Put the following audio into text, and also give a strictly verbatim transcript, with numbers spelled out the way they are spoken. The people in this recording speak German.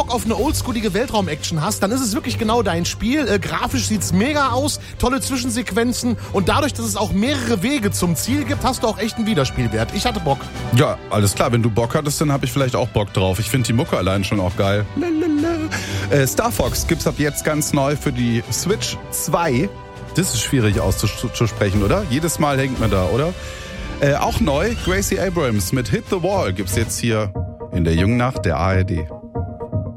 Bock auf eine oldschoolige Weltraum-Action hast, dann ist es wirklich genau dein Spiel. Äh, grafisch sieht's mega aus, tolle Zwischensequenzen und dadurch, dass es auch mehrere Wege zum Ziel gibt, hast du auch echt einen Wiederspielwert. Ich hatte Bock. Ja, alles klar. Wenn du Bock hattest, dann habe ich vielleicht auch Bock drauf. Ich finde die Mucke allein schon auch geil. Äh, Star Fox gibt's ab jetzt ganz neu für die Switch zwei. Das ist schwierig auszusprechen, oder? Jedes Mal hängt man da, oder? Äh, auch neu, Gracie Abrams mit Hit the Wall gibt's jetzt hier in der Jungen Nacht der A R D.